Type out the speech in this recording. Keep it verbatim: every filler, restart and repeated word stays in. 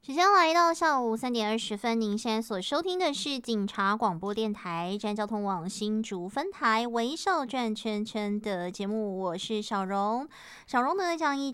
时间来到下午三点二十分，您现在所收听的是警察广播电台占交通网新竹分台微笑转圈圈的节目，我是小荣。小荣呢，将一